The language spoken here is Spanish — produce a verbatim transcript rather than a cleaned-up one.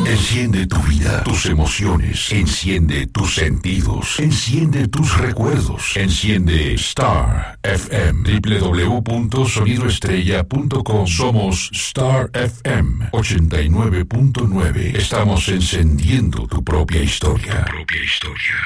Enciende tu vida, tus emociones. Enciende tus sentidos. Enciende tus recuerdos. Enciende Star F M. doble u doble u doble u punto sonido estrella punto com. Somos Star F M ochenta y nueve punto nueve. Estamos encendiendo tu propia historia. Tu propia historia.